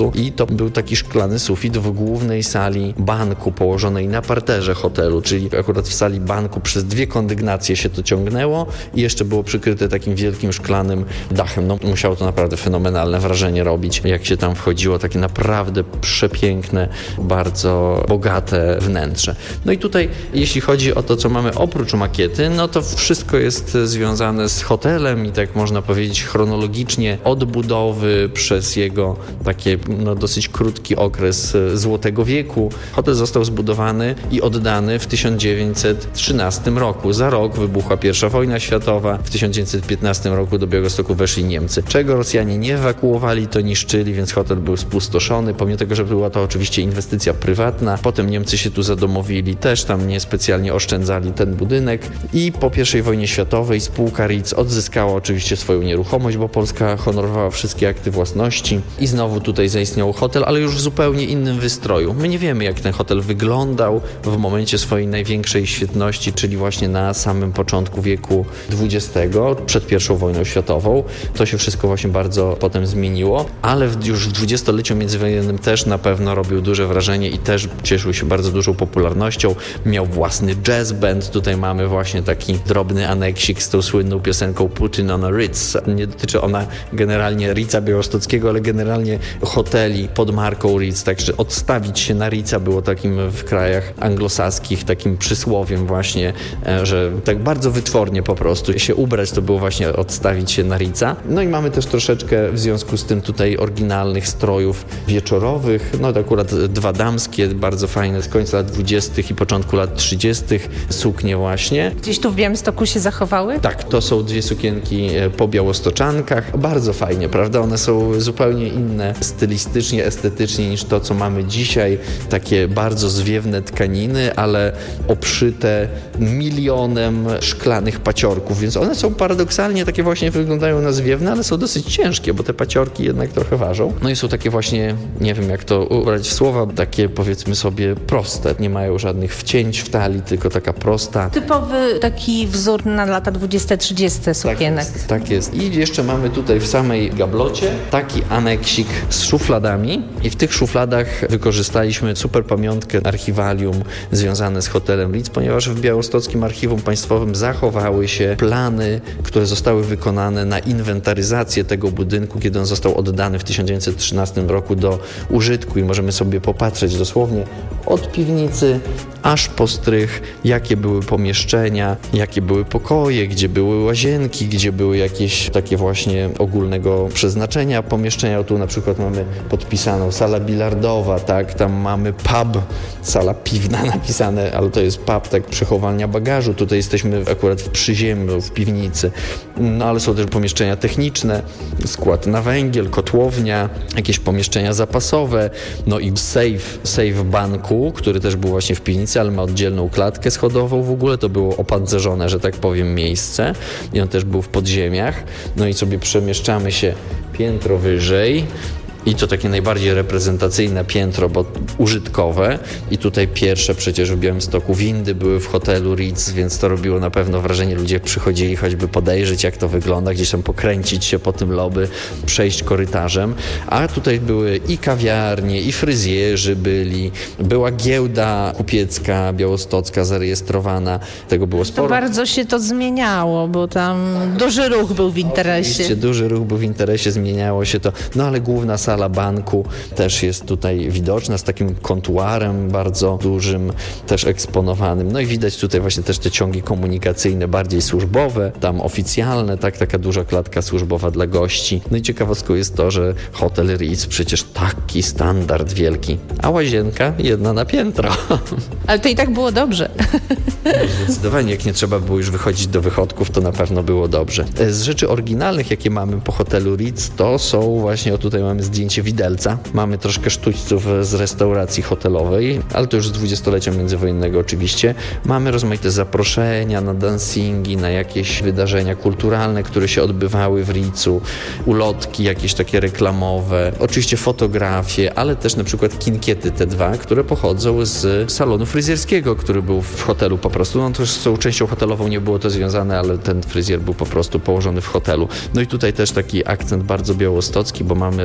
prostu i to był taki szklany sufit w głównej sali banku położonej na parterze hotelu, czyli akurat w sali banku przez dwie kondygnacje się to ciągnęło i jeszcze było przykryte takim wielkim szklanym dachem. No musiało to naprawdę fenomenalne wrażenie robić, jak się tam wchodziło, takie naprawdę przepiękne, bardzo bogate wnętrze. No i tutaj, jeśli chodzi o to, co mamy oprócz makiety, no to wszystko jest związane z hotelem i tak można powiedzieć chronologicznie od budowy przez jego takie no, dosyć krótki okres Złotego Wieku. Hotel został zbudowany i oddany w tysiąc dziewięćset trzynastym roku. Za rok wybuchła pierwsza wojna światowa. W tysiąc dziewięćset piętnastym roku do Białegostoku weszli Niemcy. Czego Rosjanie nie ewakuowali, to niszczyli, więc hotel był spustoszony, pomimo tego, że była to oczywiście inwestycja prywatna. Potem Niemcy się tu zadomowili, też tam niespecjalnie oszczędzali ten budynek i po pierwszej wojnie światowej spółka Ritz odzyskała oczywiście swoją nieruchomość, bo Polska honorowała wszystkie akty własności i znowu tutaj zaistniał hotel, ale już w zupełnie innym wystroju. My nie wiemy, jak ten hotel wyglądał w momencie swojej największej świetności, czyli właśnie na samym początku wieku dwudziestego, przed pierwszą wojną światową. To się wszystko właśnie bardzo potem zmieniło, ale już w dwudziestoleciu międzywojennym też na pewno robił duże wrażenie i też cieszył się bardzo dużą popularnością. Miał własny jazz band. Tutaj mamy właśnie taki drobny aneksik z tą słynną piosenką Putting on a Ritz. Nie dotyczy ona generalnie Ritza Białostockiego, ale generalnie hoteli pod marką Ritz. Także odstawić się na Ritza było takim w krajach anglosaskich takim przysłowiem właśnie, że tak bardzo wytwornie po prostu się ubrać, to było właśnie odstawić się na Ritza. No i mamy też troszeczkę w związku z tym tutaj oryginalnych strojów wieczorowych. No to akurat dwa damskie, bardzo fajne z końca lat dwudziestych i początku lat trzydziestych suknie właśnie. Gdzieś tu w Białymstoku się zachowały? Tak, to są dwie sukienki po białostoczankach. Bardzo fajnie, prawda? One są zupełnie inne stylistycznie, estetycznie niż to, co mamy dzisiaj. Takie bardzo zwiewne tkaniny, ale obszyte milionem szklanych paciorków, więc one są paradoksalnie takie właśnie wyglądają na zwiewne, ale są dosyć ciężkie, bo te paciorki jednak trochę ważą. No i są takie właśnie, nie wiem jak to ubrać w słowa, takie powiedzmy sobie proste. Nie mają żadnych wcięć w talii, tylko taka prosta. Typowy taki wzór na lata dwudzieste trzydzieste sukienek. Tak jest, tak jest. I jeszcze mamy tutaj w samej gablocie taki aneksik z szufladami i w tych szufladach wykorzystaliśmy super pamiątkę archiwalium związane z hotelem Ritz, ponieważ w Białostockim Archiwum Państwowym zachowały się plany, które zostały wykonane na inwentaryzację tego budynku, kiedy on został oddany w tysiąc dziewięćset trzynastym roku do użytku i możemy sobie popatrzeć dosłownie od piwnicy aż po strych, jakie były pomieszczenia, jakie były pokoje, gdzie były łazienki, gdzie były jakieś takie właśnie ogólnego przeznaczenia pomieszczenia. Tu na przykład mamy podpisaną sala bilardowa, tak, tam mamy pub, sala piwna napisane, ale to jest pub, tak, przechowalnia bagażu. Tutaj jesteśmy akurat w przyziemiu, w piwnicy. No ale są też pomieszczenia techniczne, skład na węgiel, kotłownia, jakieś pomieszczenia zapasowe, no i safe, safe banku, który też był właśnie w piwnicy, ale ma oddzielną klatkę schodową w ogóle, to było opancerzone, że tak powiem, miejsce i on też był w podziemiach. No i sobie przemieszczamy się piętro wyżej. I to takie najbardziej reprezentacyjne piętro, bo użytkowe. I tutaj pierwsze przecież w Białymstoku windy były w hotelu Ritz, więc to robiło na pewno wrażenie. Ludzie przychodzili choćby podejrzeć, jak to wygląda, gdzieś tam pokręcić się po tym lobby, przejść korytarzem. A tutaj były i kawiarnie, i fryzjerzy byli. Była giełda kupiecka, białostocka zarejestrowana. Tego było sporo. To bardzo się to zmieniało, bo tam duży ruch był w interesie. Oczywiście duży ruch był w interesie, zmieniało się to. No ale główna sala Sala banku też jest tutaj widoczna z takim kontuarem bardzo dużym, też eksponowanym. No i widać tutaj właśnie też te ciągi komunikacyjne, bardziej służbowe, tam oficjalne, tak, taka duża klatka służbowa dla gości. No i ciekawostką jest to, że hotel Ritz przecież taki standard wielki, a łazienka jedna na piętro. Ale to i tak było dobrze. Zdecydowanie, jak nie trzeba było już wychodzić do wychodków, to na pewno było dobrze. Z rzeczy oryginalnych, jakie mamy po hotelu Ritz, to są właśnie, o tutaj mamy zdjęcie widelca. Mamy troszkę sztućców z restauracji hotelowej, ale to już z dwudziestolecia międzywojennego oczywiście. Mamy rozmaite zaproszenia na dancingi, na jakieś wydarzenia kulturalne, które się odbywały w Ritzu, ulotki jakieś takie reklamowe, oczywiście fotografie, ale też na przykład kinkiety te dwa, które pochodzą z salonu fryzjerskiego, który był w hotelu po prostu. No to już z tą częścią hotelową nie było to związane, ale ten fryzjer był po prostu położony w hotelu. No i tutaj też taki akcent bardzo białostocki, bo mamy rosyjski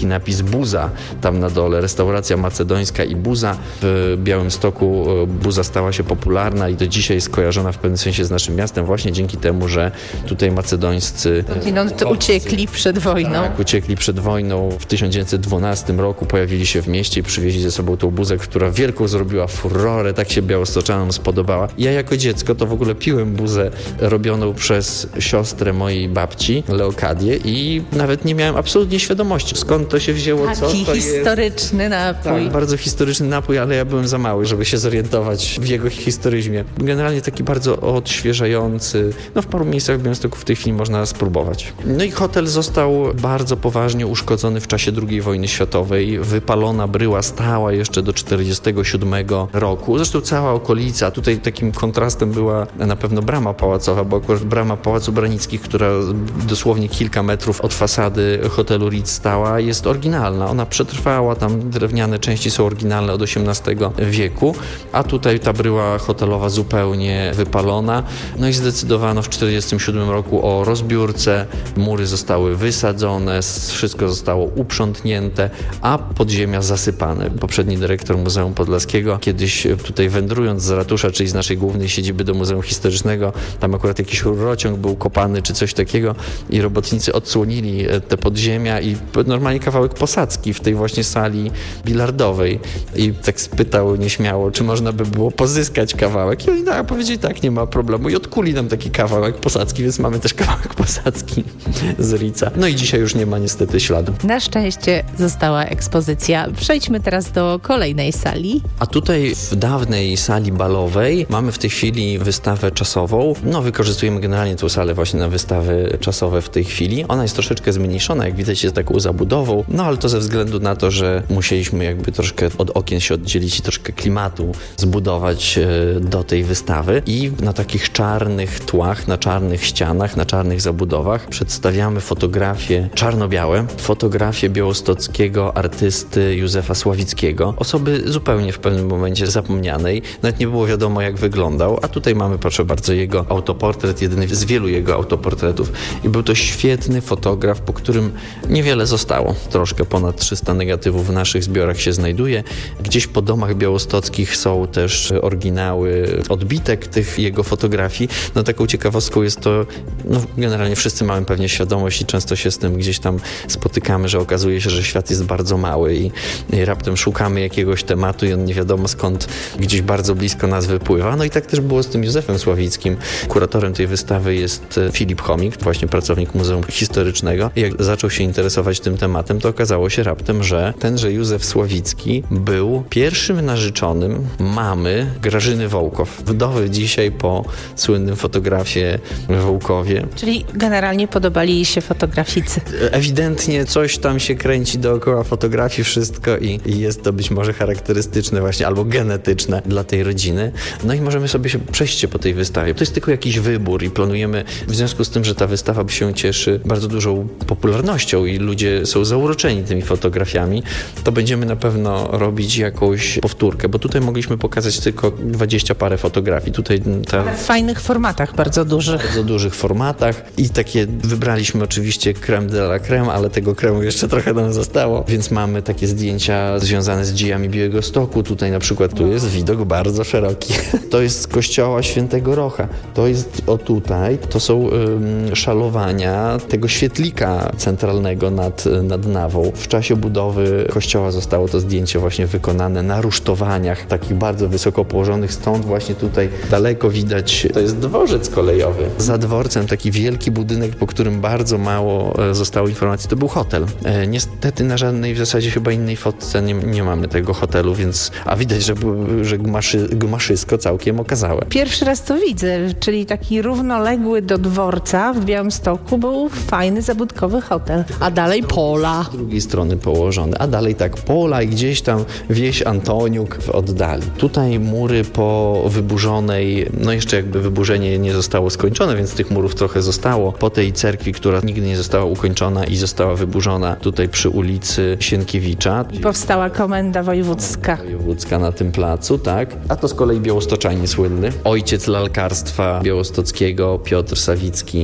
taki napis Buza tam na dole, restauracja macedońska i Buza. W Białymstoku Buza stała się popularna i do dzisiaj jest kojarzona w pewnym sensie z naszym miastem właśnie dzięki temu, że tutaj macedońscy no, uciekli przed wojną. Tak, uciekli przed wojną. W tysiąc dziewięćset dwunastym roku pojawili się w mieście i przywieźli ze sobą tą Buzę, która wielką zrobiła furorę, tak się białostoczanom spodobała. Ja jako dziecko to w ogóle piłem Buzę robioną przez siostrę mojej babci, Leokadię, i nawet nie miałem absolutnie świadomości, skąd to się wzięło, Taki co to historyczny jest. napój. Tak, bardzo historyczny napój, ale ja byłem za mały, żeby się zorientować w jego historyzmie. Generalnie taki bardzo odświeżający. No w paru miejscach w Białymstoku w tej chwili można spróbować. No i hotel został bardzo poważnie uszkodzony w czasie drugiej wojny światowej. Wypalona bryła stała jeszcze do czterdziestego siódmego roku. Zresztą cała okolica. Tutaj takim kontrastem była na pewno brama pałacowa, bo akurat brama Pałacu Branickich, która dosłownie kilka metrów od fasady hotelu Ritz stała, jest oryginalna. Ona przetrwała, tam drewniane części są oryginalne od osiemnastego wieku, a tutaj ta bryła hotelowa zupełnie wypalona. No i zdecydowano w czterdziestym siódmym roku o rozbiórce. Mury zostały wysadzone, wszystko zostało uprzątnięte, a podziemia zasypane. Poprzedni dyrektor Muzeum Podlaskiego kiedyś tutaj wędrując z ratusza, czyli z naszej głównej siedziby do Muzeum Historycznego, tam akurat jakiś rurociąg był kopany czy coś takiego i robotnicy odsłonili te podziemia i normalnie kawałek posadzki w tej właśnie sali bilardowej. I tak spytał nieśmiało, czy można by było pozyskać kawałek. I oni tak, powiedzieli tak, nie ma problemu. I odkuli nam taki kawałek posadzki, więc mamy też kawałek posadzki z Ritza. No i dzisiaj już nie ma niestety śladu. Na szczęście została ekspozycja. Przejdźmy teraz do kolejnej sali. A tutaj w dawnej sali balowej mamy w tej chwili wystawę czasową. No wykorzystujemy generalnie tę salę właśnie na wystawy czasowe w tej chwili. Ona jest troszeczkę zmniejszona, jak widać jest taką zabudową, no ale to ze względu na to, że musieliśmy jakby troszkę od okien się oddzielić i troszkę klimatu zbudować do tej wystawy. I na takich czarnych tłach, na czarnych ścianach, na czarnych zabudowach przedstawiamy fotografie czarno-białe, fotografie białostockiego artysty Józefa Sławickiego, osoby zupełnie w pewnym momencie zapomnianej. Nawet nie było wiadomo, jak wyglądał, a tutaj mamy, proszę bardzo, jego autoportret, jedyny z wielu jego autoportretów. I był to świetny fotograf, po którym niewiele zostało. Troszkę ponad trzysta negatywów w naszych zbiorach się znajduje. Gdzieś po domach białostockich są też oryginały odbitek tych jego fotografii. No taką ciekawostką jest to, no generalnie wszyscy mamy pewnie świadomość i często się z tym gdzieś tam spotykamy, że okazuje się, że świat jest bardzo mały i, i raptem szukamy jakiegoś tematu i on nie wiadomo skąd gdzieś bardzo blisko nas wypływa. No i tak też było z tym Józefem Sławickim. Kuratorem tej wystawy jest Filip Chomik, właśnie pracownik Muzeum Historycznego. I jak zaczął się interesować tym tematem, to okazało się raptem, że tenże Józef Sławicki był pierwszym narzeczonym mamy Grażyny Wołkow. Wdowy dzisiaj po słynnym fotografie Wołkowie. Czyli generalnie podobali jej się fotograficy. Ewidentnie coś tam się kręci dookoła fotografii, wszystko i, i jest to być może charakterystyczne właśnie albo genetyczne dla tej rodziny. No i możemy sobie się przejść po tej wystawie. To jest tylko jakiś wybór i planujemy w związku z tym, że ta wystawa się cieszy bardzo dużą popularnością i ludzie są zauroczeni tymi fotografiami, to będziemy na pewno robić jakąś powtórkę, bo tutaj mogliśmy pokazać tylko dwadzieścia parę fotografii. Tutaj ta... Ale w fajnych formatach, bardzo dużych. bardzo dużych formatach i takie wybraliśmy oczywiście crème de la crème, ale tego kremu jeszcze trochę nam zostało, więc mamy takie zdjęcia związane z dziejami Białegostoku. Tutaj na przykład tu jest widok bardzo szeroki. To jest z kościoła Świętego Rocha. To jest o tutaj. To są ym, szalowania tego świetlika centralnego nad, nad Nawą. W czasie budowy kościoła zostało to zdjęcie właśnie wykonane na rusztowaniach takich bardzo wysoko położonych. Stąd właśnie tutaj daleko widać, to jest dworzec kolejowy. Za dworcem taki wielki budynek, po którym bardzo mało zostało informacji. To był hotel. E, niestety na żadnej w zasadzie chyba innej fotce nie, nie mamy tego hotelu, więc a widać, że, że gmaszy, gmaszysko całkiem okazałe. Pierwszy raz to widzę, czyli taki równoległy do dworca w Białymstoku był fajny, zabudkowy hotel. A dalej pola. Z drugiej strony położone. A dalej tak pola i gdzieś tam wieś Antoniuk w oddali. Tutaj mury po wyburzonej, no jeszcze jakby wyburzenie nie zostało skończone, więc tych murów trochę zostało. Po tej cerkwi, która nigdy nie została ukończona i została wyburzona tutaj przy ulicy Sienkiewicza. I powstała komenda wojewódzka. Wojewódzka na tym placu, tak. A to z kolei białostoczanin słynny. Ojciec lalkarstwa białostockiego, Piotr Sawicki.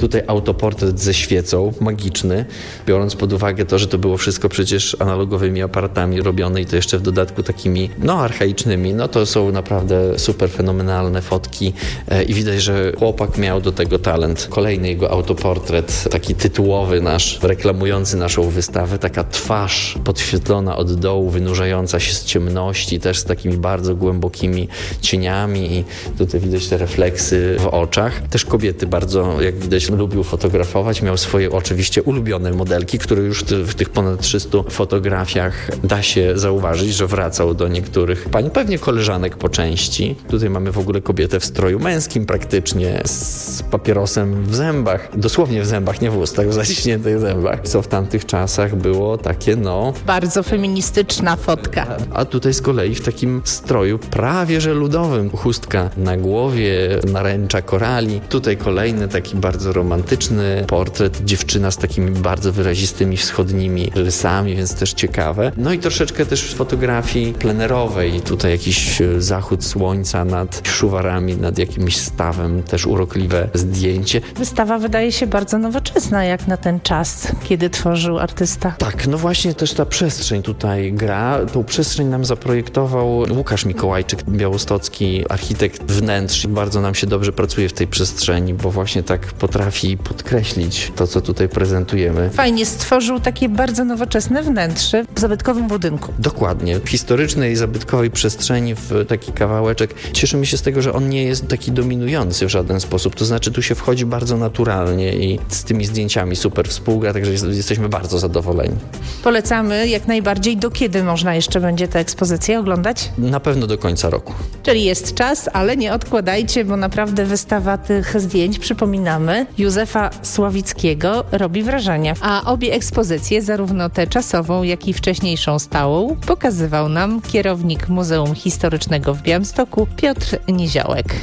Tutaj autoportret ze świecą, magiczny, biorąc pod uwagę to, że to było wszystko przecież analogowymi aparatami robione i to jeszcze w dodatku takimi, no archaicznymi, no to są naprawdę super fenomenalne fotki i widać, że chłopak miał do tego talent. Kolejny jego autoportret, taki tytułowy nasz, reklamujący naszą wystawę, taka twarz podświetlona od dołu, wynurzająca się z ciemności, też z takimi bardzo głębokimi cieniami i tutaj widać te refleksy w oczach. Też kobiety bardzo, jak widać, lubił fotografować. Miał swoje oczywiście ulubione modelki, które już w tych ponad trzystu fotografiach da się zauważyć, że wracał do niektórych pań, pewnie koleżanek po części. Tutaj mamy w ogóle kobietę w stroju męskim praktycznie, z papierosem w zębach. Dosłownie w zębach, nie w ustach, w zaciśniętych zębach. Co w tamtych czasach było takie, no... Bardzo feministyczna fotka. A tutaj z kolei w takim stroju prawie że ludowym. Chustka na głowie, naręcza korali. Tutaj kolejny taki bardzo romantyczny portret. Dziewczyna z takimi bardzo wyrazistymi wschodnimi rysami, więc też ciekawe. No i troszeczkę też fotografii plenerowej. Tutaj jakiś zachód słońca nad szuwarami, nad jakimś stawem. Też urokliwe zdjęcie. Wystawa wydaje się bardzo nowoczesna, jak na ten czas, kiedy tworzył artysta. Tak, no właśnie też ta przestrzeń tutaj gra. Tą przestrzeń nam zaprojektował Łukasz Mikołajczyk, białostocki architekt wnętrz. Bardzo nam się dobrze pracuje w tej przestrzeni, bo właśnie tak potrafi podkreślić to, co tutaj prezentujemy. Fajnie stworzył takie bardzo nowoczesne wnętrze w zabytkowym budynku. Dokładnie. W historycznej, zabytkowej przestrzeni w taki kawałeczek. Cieszymy się z tego, że on nie jest taki dominujący w żaden sposób. To znaczy tu się wchodzi bardzo naturalnie i z tymi zdjęciami super współgra, także jesteśmy bardzo zadowoleni. Polecamy jak najbardziej. Do kiedy można jeszcze będzie tę ekspozycję oglądać? Na pewno do końca roku. Czyli jest czas, ale nie odkładajcie, bo naprawdę wystawa tych zdjęć, przypominamy, Józefa Sławickiego robi wrażenie. A obie ekspozycje, zarówno tę czasową, jak i wcześniejszą stałą, pokazywał nam kierownik Muzeum Historycznego w Białymstoku Piotr Niziołek.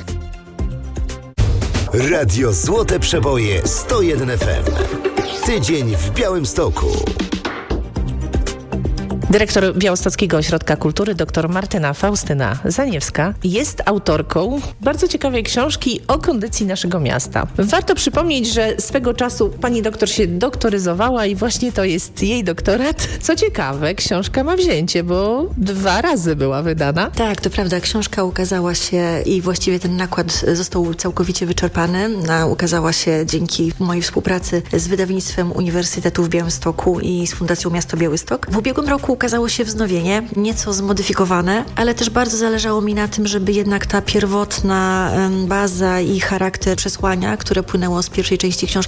Radio Złote Przeboje sto jeden F M. Tydzień w Białymstoku. Dyrektor Białostockiego Ośrodka Kultury dr Martyna Faustyna Zaniewska jest autorką bardzo ciekawej książki o kondycji naszego miasta. Warto przypomnieć, że swego czasu pani doktor się doktoryzowała i właśnie to jest jej doktorat. Co ciekawe, książka ma wzięcie, bo dwa razy była wydana. Tak, to prawda. Książka ukazała się i właściwie ten nakład został całkowicie wyczerpany. A ukazała się dzięki mojej współpracy z wydawnictwem Uniwersytetu w Białymstoku i z Fundacją Miasto Białystok. W ubiegłym roku ukazało się wznowienie, nieco zmodyfikowane, ale też bardzo zależało mi na tym, żeby jednak ta pierwotna baza i charakter przesłania, które płynęło z pierwszej części książki,